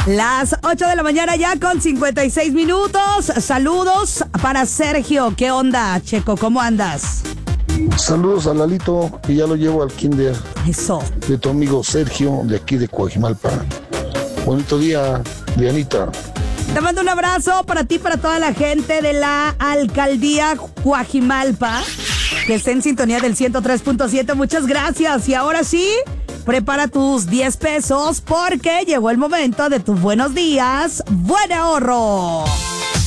Las 8 de la mañana ya con 56 minutos. Saludos para Sergio. ¿Qué onda, Checo? ¿Cómo andas? Saludos a Lalito, que ya lo llevo al kinder. Eso. De tu amigo Sergio, de aquí de Coajimalpa. Bonito día, Dianita. Te mando un abrazo para ti, para toda la gente de la alcaldía Coajimalpa, que está en sintonía del 103.7. Muchas gracias. Y ahora sí, prepara tus 10 pesos porque llegó el momento de tus buenos días. ¡Buen ahorro!